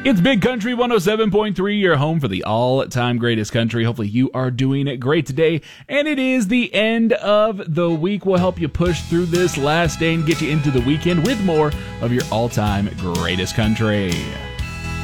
It's Big Country 107.3, your home for the all-time greatest country. Hopefully you are doing it great today. And it is the end of the week. We'll help you push through this last day and get you into the weekend with more of your all-time greatest country.